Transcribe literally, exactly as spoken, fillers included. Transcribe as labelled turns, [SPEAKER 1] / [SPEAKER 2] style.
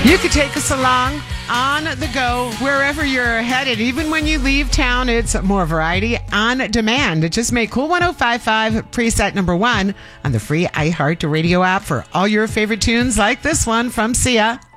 [SPEAKER 1] You could take us along on the go wherever you're headed. Even when you leave town, it's more variety on demand. Just make Cool one oh five five preset number one on the free iHeartRadio app for all your favorite tunes like this one from Sia.